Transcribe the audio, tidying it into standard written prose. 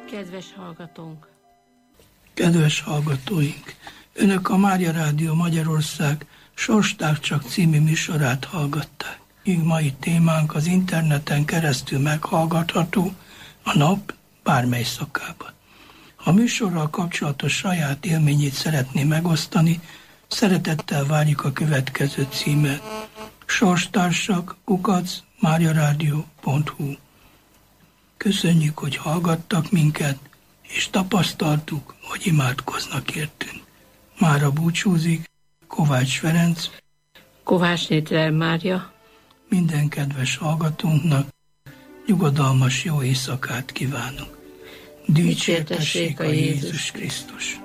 Kedves hallgatónk! Kedves hallgatóink! Önök a Mária Rádió Magyarország Sorstárcsak című műsorát hallgatták. Így mai témánk az interneten keresztül meghallgatható a nap bármely szakában. Ha műsorral kapcsolatos saját élményét szeretné megosztani, szeretettel várjuk a következő címet: sorstársak@mariaradio.hu. Köszönjük, hogy hallgattak minket, és tapasztaltuk, hogy imádkoznak értünk. Mára búcsúzik Kovács Ferenc, Kovács Nétler Mária. Minden kedves hallgatónknak nyugodalmas jó éjszakát kívánunk. Dicsértessék a Jézus Krisztus!